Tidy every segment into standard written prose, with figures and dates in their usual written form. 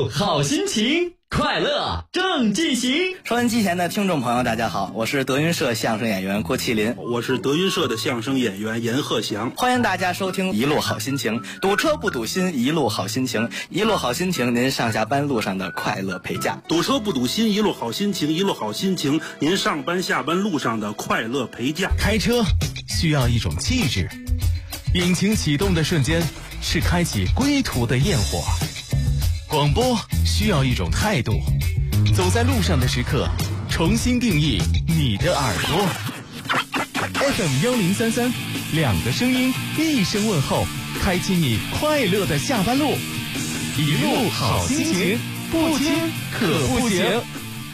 路好心情，快乐正进行。 收音机前的听众朋友大家好，我是德云社相声演员郭麒麟， 我是德云社的相声演员严鹤翔。 欢迎大家收听一路好心情，堵车不堵心，一路好心情，一路好心情，您上下班路上的快乐陪驾。 堵车不堵心，一路好心情，一路好心情，您上班下班路上的快乐陪驾。 开车需要一种气质，引擎启动的瞬间是开启归途的焰火。广播需要一种态度，走在路上的时刻，重新定义你的耳朵。FM 1033，两个声音，一声问候，开启你快乐的下班路。一路好心情，不听可不行。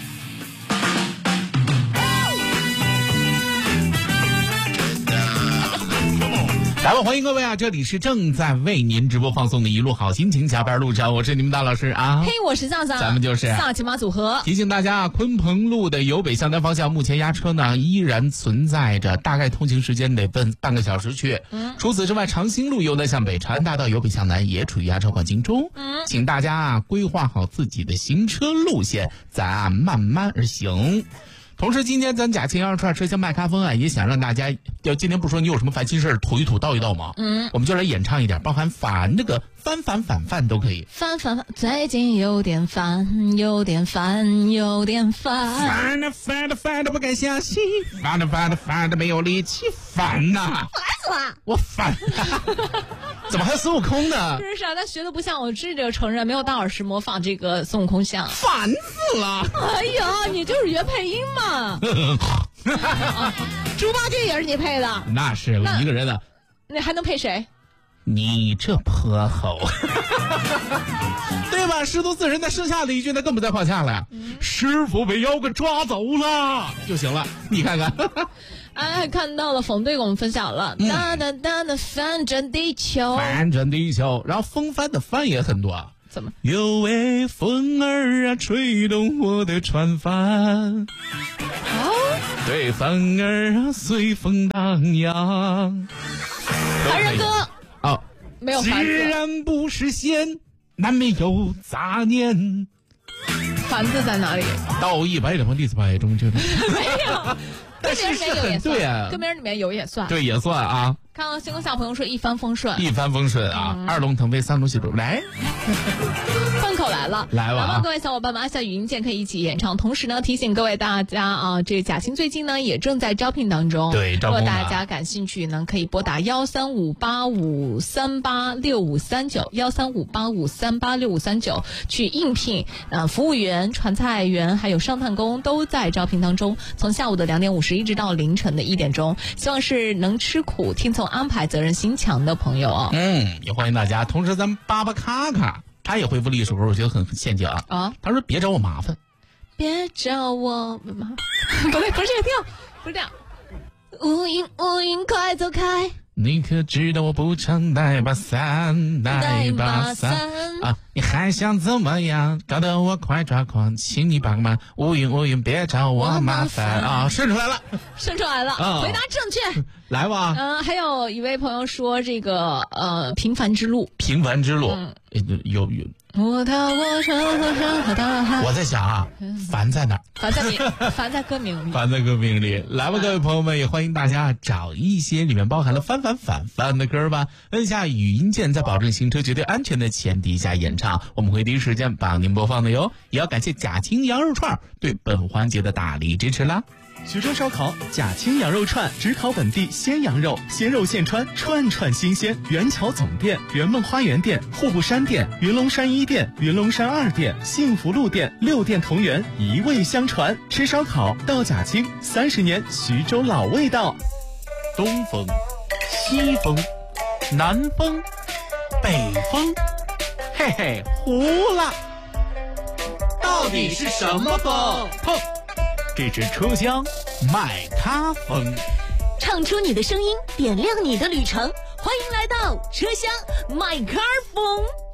来吧，欢迎各位啊！这里是正在为您直播放送的一路好心情加班路上，我是你们大老师啊。 嘿，我是藏藏， 咱们就是萨琪玛组合。 提醒大家啊，鲲鹏路的由北向南方向目前压车呢依然存在着，大概通行时间得半个小时去。除此之外，长兴路由南向北，长安大道由北向南也处于压车环境中。请大家啊规划好自己的行车路线，咱慢慢而行。同时，今天咱贾青2串车厢麦咖风啊，也想让大家，今天不说你有什么烦心事儿吐一吐道一道吗？我们就来演唱一点，包含烦这个烦都可以。 烦，最近有点烦，有点烦，有点烦。 烦的不敢相信，烦的没有力气，烦呐！ 烦死了！ 我烦。怎么还有孙悟空呢？ 是啊，他学的不像我，这个承认没有大老师模仿这个孙悟空像。 烦死了！ 哎呀，你就是原配音嘛。猪八戒也是你配的？ 那是一个人的。 你还能配谁？ 你这泼猴。对吧？师徒四人在剩下的一句，那更不在话下了呀。师傅被妖怪抓走了就行了，你看看。 看到了冯队给我们分享了，哒哒哒的翻转地球， 翻转地球，然后风帆的帆也很多啊。 怎么？ 有位风儿啊，吹动我的船帆。对，帆儿啊，随风荡漾。 凡人歌哦， 没有凡字。 既然不是仙，难免有杂念。 凡字在哪里？ 道一百两，弟子百中就。 没有。 但是很对啊， 歌名里面有也算， 对也算啊。 看到星空下朋友说一帆风顺， 一帆风顺啊，二龙腾飞，三龙戏珠，来， 风口来了， 来吧！ 那么各位小伙伴们，阿夏语音键可以一起演唱。同时呢，提醒各位大家啊，这个贾青最近呢也正在招聘当中， 对， 如果大家感兴趣呢，可以拨打13585386539，13585386539去应聘。服务员、传菜员还有商探工都在招聘当中，从下午的2点50一直到凌晨的1点钟，希望是能吃苦、听从安排、责任心强的朋友哦。 也欢迎大家。同时，咱们巴巴卡卡他也回复了一首歌，我觉得很陷阱啊。他说：“别找我麻烦， 别找我麻烦。”不对，不是这个调，不是这样。乌云，快走开！ 你可知道我不常带把伞，带把伞啊！你还想怎么样？搞得我快抓狂，请你帮忙。乌云，别找我麻烦啊！顺出来了， 回答正确， 来吧。 还有一位朋友说这个平凡之路， 有。 我踏过山和山和大海。 我在想啊，烦在哪儿？ 烦在歌名里。 烦在歌名里。来吧，各位朋友们，也欢迎大家找一些里面包含了翻的歌吧，摁下语音键，在保证行车绝对安全的前提下演唱，我们会第一时间帮您播放的哟。也要感谢贾青羊肉串对本环节的大力支持啦。 徐州烧烤贾青羊肉串，只烤本地鲜羊肉，鲜肉现穿，串串新鲜。元桥总店、圆梦花园店、户部山店、云龙山1店、云龙山2店、幸福路店6店同源，一味相传。吃烧烤到贾青，30年徐州老味道。 东风、西风、南风、北风，嘿嘿，糊了，到底是什么风？这是车厢麦咖风， 唱出你的声音，点亮你的旅程。欢迎来到车厢麦咖风。